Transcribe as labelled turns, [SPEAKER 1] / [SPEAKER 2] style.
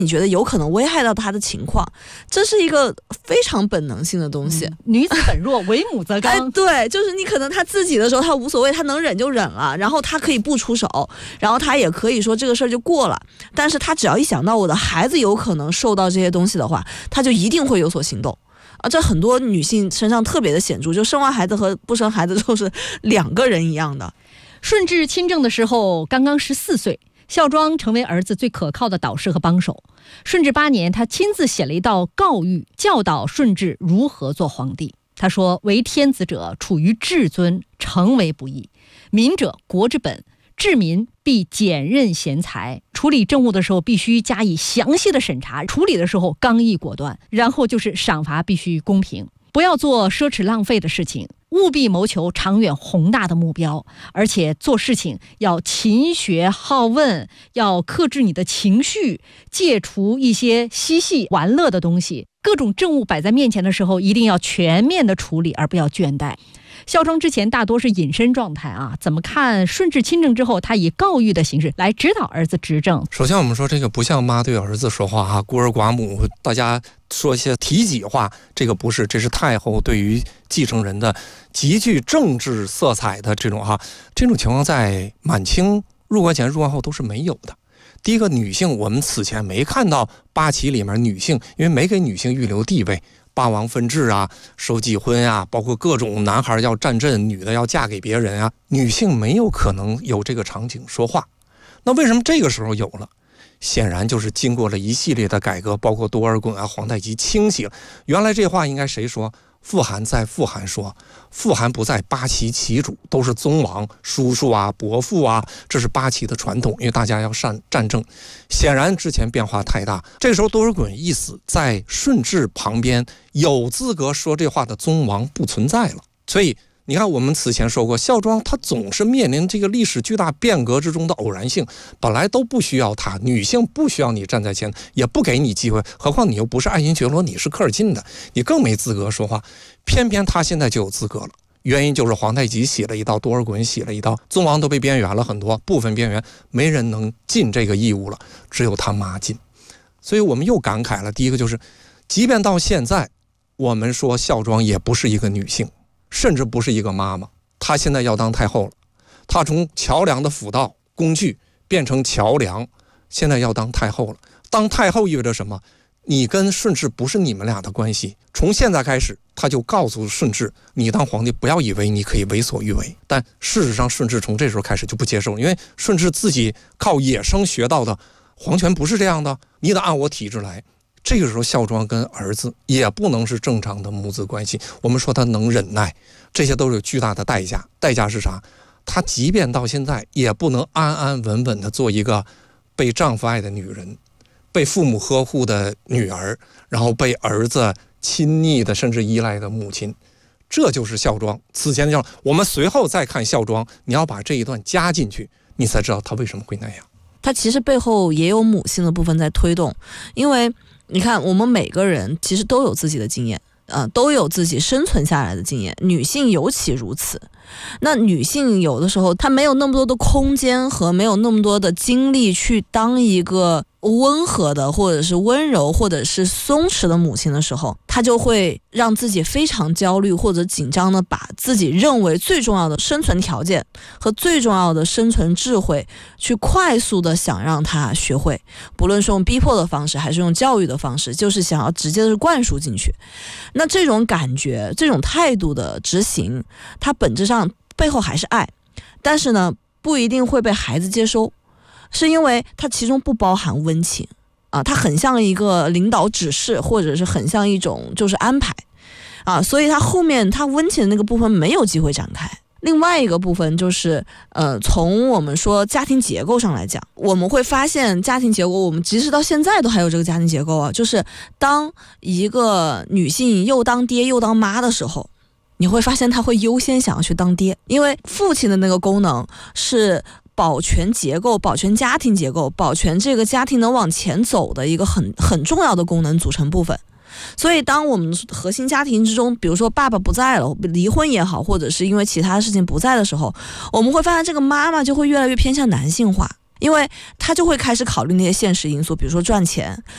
[SPEAKER 1] 你觉得有可能危害到他的情况，这是一个非常本能性的东西。
[SPEAKER 2] 女子本弱，为母则刚。
[SPEAKER 1] 对，就是你可能他自己的时候他无所谓，他能忍就忍了，然后他可以不出手，然后他也可以说这个事儿就过了。但是他只要一想到我的孩子有可能受到这些东西的话，他就一定会有所行动。这很多女性身上特别的显著，就生完孩子和不生孩子都是两个人一样的。
[SPEAKER 2] 顺治亲政的时候刚刚14岁，孝庄成为儿子最可靠的导师和帮手。顺治8年，他亲自写了一道诰谕，教导顺治如何做皇帝。他说：为天子者，处于至尊，诚为不易。民者，国之本，治民必简任贤才，处理政务的时候必须加以详细的审查，处理的时候刚毅果断，然后就是赏罚必须公平，不要做奢侈浪费的事情，务必谋求长远宏大的目标，而且做事情要勤学好问，要克制你的情绪，戒除一些嬉戏玩乐的东西。各种政务摆在面前的时候，一定要全面的处理，而不要倦怠。孝庄之前大多是隐身状态啊，怎么看顺治亲政之后，他以诰谕的形式来指导儿子执政？
[SPEAKER 3] 首先我们说这个不像妈对儿子说话啊，孤儿寡母，大家说一些提己话，这个不是，这是太后对于继承人的极具政治色彩的这种情况，在满清入关前入关后都是没有的。第一个，女性我们此前没看到八旗里面女性，因为没给女性预留地位，八王分治啊，收继婚啊，包括各种男孩要站阵，女的要嫁给别人啊，女性没有可能有这个场景说话。那为什么这个时候有了？显然就是经过了一系列的改革，包括多尔衮啊、皇太极清洗了。原来这话应该谁说？富含在富含说，富含不在八旗旗主，都是宗王、叔叔啊、伯父啊，这是八旗的传统，因为大家要战争。显然之前变化太大，这个时候多尔衮一死，在顺治旁边有资格说这话的宗王不存在了。所以你看，我们此前说过，孝庄他总是面临这个历史巨大变革之中的偶然性，本来都不需要他，女性不需要你站在前，也不给你机会，何况你又不是爱新觉罗，你是科尔沁的，你更没资格说话。偏偏他现在就有资格了，原因就是皇太极写了一道，多尔衮写了一道，宗王都被边缘了很多，部分边缘，没人能尽这个义务了，只有他妈尽。所以我们又感慨了，第一个就是，即便到现在，我们说孝庄也不是一个女性，甚至不是一个妈妈，她现在要当太后了，她从桥梁的辅道工具变成桥梁，现在要当太后了。当太后意味着什么？你跟顺治不是你们俩的关系，从现在开始，他就告诉顺治，你当皇帝不要以为你可以为所欲为。但事实上，顺治从这时候开始就不接受，因为顺治自己靠野生学到的皇权不是这样的，你得按我体制来。这个时候，孝庄跟儿子也不能是正常的母子关系。我们说他能忍耐，这些都有巨大的代价。代价是啥？他即便到现在，也不能安安稳稳的做一个被丈夫爱的女人，被父母呵护的女儿，然后被儿子亲昵的甚至依赖的母亲。这就是孝庄此前的孝庄。我们随后再看孝庄，你要把这一段加进去，你才知道他为什么会那样。
[SPEAKER 1] 他其实背后也有母性的部分在推动，因为你看，我们每个人其实都有自己的经验，都有自己生存下来的经验，女性尤其如此。那女性有的时候她没有那么多的空间和没有那么多的精力去当一个温和的或者是温柔或者是松弛的母亲的时候，她就会让自己非常焦虑或者紧张的把自己认为最重要的生存条件和最重要的生存智慧去快速的想让她学会，不论是用逼迫的方式还是用教育的方式，就是想要直接的灌输进去。那这种感觉这种态度的执行，它本质上背后还是爱，但是呢不一定会被孩子接收，是因为它其中不包含温情啊，它很像一个领导指示，或者是很像一种就是安排啊，所以它后面它温情的那个部分没有机会展开。另外一个部分就是从我们说家庭结构上来讲，我们会发现家庭结构，我们即使到现在都还有这个家庭结构啊，就是当一个女性又当爹又当妈的时候，你会发现她会优先想要去当爹，因为父亲的那个功能是保全结构，保全家庭结构，保全这个家庭能往前走的一个很重要的功能组成部分。所以当我们核心家庭之中，比如说爸爸不在了，离婚也好，或者是因为其他事情不在的时候，我们会发现这个妈妈就会越来越偏向男性化，因为她就会开始考虑那些现实因素，比如说赚钱，